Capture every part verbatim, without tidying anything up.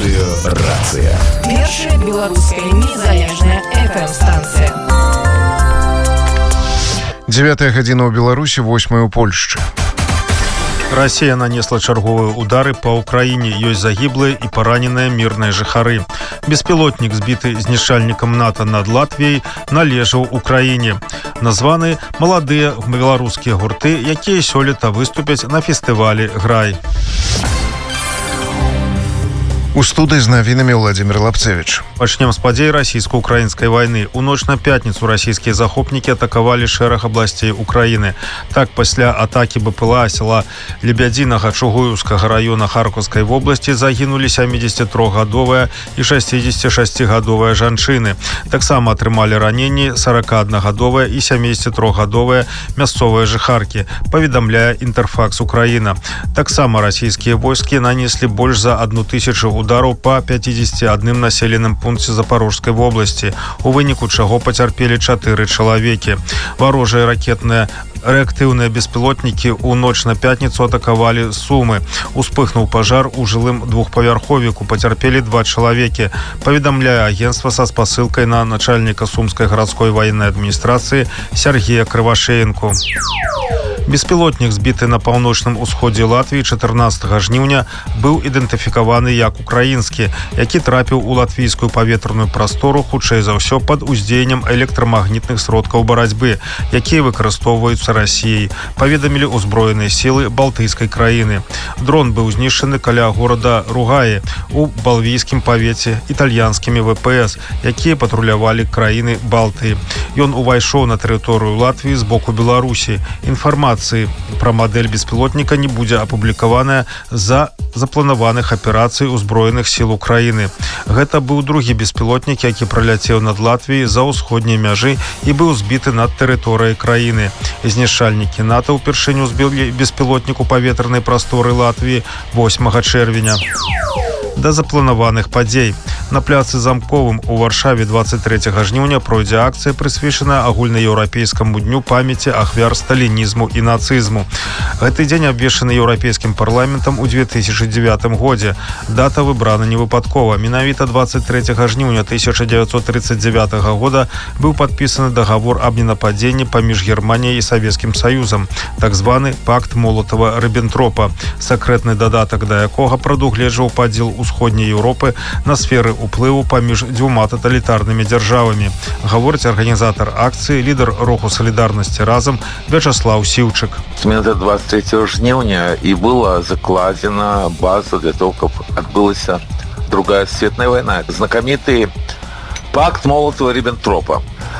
Радыёрацыя. Першая беларуская незалежная эф эм-станцыя. Дзевятая гадзіна ў Беларусі, восьмая ў Польшчы. Россия нанесла чарговыя удары по Украине. Ёсць загіблыя і параненыя мірныя жыхары. Беспілотнік, збіты знішчальнікам НАТО над Латвіяй, належаў Украіне. Названы маладыя беларускія гурты, якія сёлета выступяць на фестывалі «Грай». У студыі з навінамі Владимир Лапцевич. Пачнем з падзей расійска-украінскай вайны. У ноч на пятніцу расійскія захопнікі атакавалі шэраг абласцей Украіны. Так, пасля атакі БПЛА села Лебядзінага Чугуеўскага раёна Харкаўскай вобласці загінулі сямідзесятитрохгадовая і шасцідзесятишасцігадовая жанчыны. Таксама атрымалі раненні сорокааднагадовая і сямідзесятитрохгадовая мясцовыя жыхаркі, паведамляе Інтэрфакс Украіна. Таксама расійскія войскі нанеслі больш за одну тысячу удараў па пяцідзесяці адным населеным пункце Запорожскай вобласці, у выніку чаго пацярпелі чатыры чалавекі. Варожыя ракетныя рэактыўныя беспілотнікі ў ноч на пятніцу атакавалі Сумы. Успыхнуў пажар у жылым двухпавярховіку, пацярпелі два чалавекі, паведамляе агенцтва са спасылкай на начальніка Сумскай гарадской ваеннай адміністрацыі Сергея Крывашеенку. Беспілотнік, збіты на паўночным усходзе Латвіі чатырнаццатага жніўня, быў ідэнтыфікаваны як украінскі, які трапіў у латвійскую паветраную прастору, хутчэй за ўсё пад уздзеяннем электрамагнітных сродкаў барацьбы, якія выкарыстоўваюцца Расіяй, паведамілі ўзброеныя сілы балтыйскай краіны. Дрон быў знішчаны каля горада Ругаі у балвійскім павеце італьянскімі вэ пэ эс, якія патрулявалі краіны Балтыі. Ён увайшоў на тэрыторыю Латвіі з боку Беларусі. Інфармацыя пра мадэль беспілотніка не будзе апублікаваная з-за запланаваных аперацый узброеных сіл Украіны. Гэта быў другі беспілотнік, які праляцеў над Латвіяй за ўсходняй мяжы і быў збіты над тэрыторыяй краіны. Знішчальнікі НАТО ўпершыню збілі беспілотнік у паветранай прасторы Латвіі восьмага чэрвеня. Да запланаваных падзей. На пляцы Замковым у Варшаве двадцать трэцяга жніўня пройдзе акцыя, прысвечаная агульнаеўрапейскаму дню памяці ахвяр сталінізму і нацызму. Гэты дзень абвешчаны еўрапейскім парламентам у две тысячи девятым годзе. Дата выбрана невыпадкова. Менавіта двадцать трэцяга жніўня тысяча дзевяцьсот тридцать девятага года быў падпісаны дагавор аб ненападзенні паміж Германіяй і Савецкім Саюзам, так званы пакт Молотава-Ріббентропа, сакрэтны дадатак да якога прадугледжваў падзел усходняй Еўропы на сферы уплыву паміж дзвюма таталітарнымі дзяржавамі. Гаворыць арганізатар акцыі, лідар руху салідарнасці разам Вячаслав Сіўчык. Именно двадцать третьего жніўня и была закладена база для того, как отбылась другая светная война. Знакомитый пакт Молотова-Риббентропа.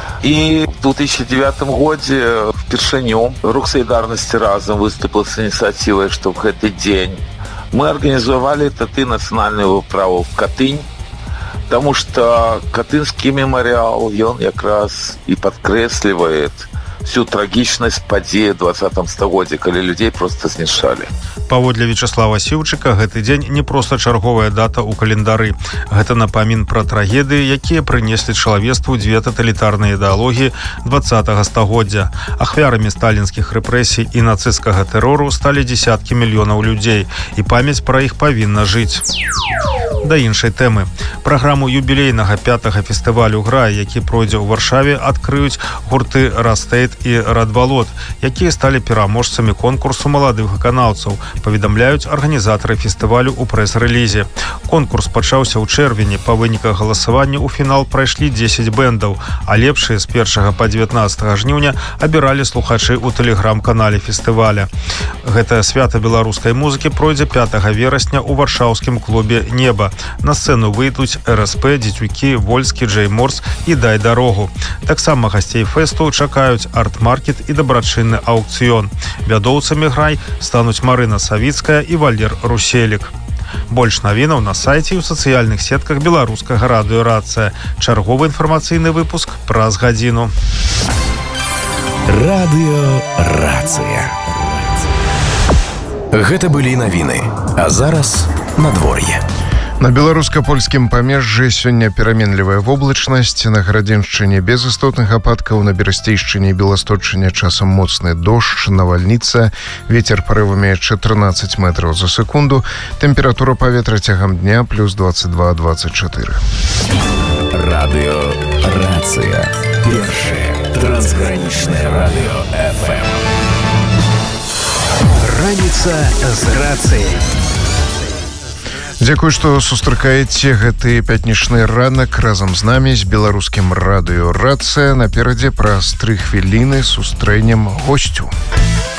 И в две тысячи девятом году впершыню рух солидарности разом выступил с инициативой, что в этот день мы организовали таты национальную выправу в Катынь, потому что Катынский мемориал, он как раз и подкресливает всю трагічнасць падзеі двадцатым стагоддзі, калі людзей проста знішчалі. Паводле Вячаслава Сіўчыка, гэты дзень не проста чарговая дата ў календары. Гэта напамін пра трагедыі, якія прынеслі чалавецтву дзве таталітарныя ідэалогіі двадцатага стагоддзя. Ахвярамі сталінскіх рэпрэсій і нацысцкага тэрору сталі дзесяткі мільёнаў людзей, і памяць пра іх павінна жыць. Да іншай тэмы. Праграму юбілейнага пятага фестывалю «Грай», які пройдзе ў Варшаве, адкрыюць гурты «Растейт» і «Радвалот», якія сталі пераможцамі конкурсу маладых выканаўцаў, паведамляюць арганізатары фестывалю ў прэс-рэлізе. Конкурс пачаўся ў чэрвені. Па выніках галасавання ў фінал прайшлі дзесяць бэндаў, а лепшыя з першага па дзевятнаццатага жніўня абіралі слухачы ў тэлеграм-канале фестываля. Гэтае свята беларускай музыкі пройдзе пятага верасня ў варшаўскім клубе «Неба». На сцэну выйдуць эр эс пэ, Дзецюкі, Вольскі, Джей Морс і «Дай дарогу». Таксама гасцей фэсту чакаюць арт-маркет і дабрачынны аўкцыён. Вядоўцамі «Грай» стануць Марына Савіцкая і Валер Руселік. Больш навінаў на сайце і ў сацыяльных сетках беларускага радыёрацыя. Чарговы інфармацыйны выпуск праз гадзіну. Радыёрацыя. Гэта былі навіны. А зараз надвор'е. На беларуска-польскім памежжы сёння пераменлівая воблачнасць, на Гарадзеншчыне без істотных ападкаў, на Берасцейшчыне і Беласточчыне часам моцны дождж, навальніца, вецер парывамі чатырнаццаць метраў за секунду, тэмпература паветра цягам дня плюс двадцать два - двадцать четыре. Радыё Рацыя. Першае трансгранічнае радыё эф эм. Раніца з рацыяй. Дзякуй, што сустракаеце гэты пятнічны ранак разам з намі з беларускім радыё Рацыя. Наперадзе праз тры хвіліны сустрэнем госцю.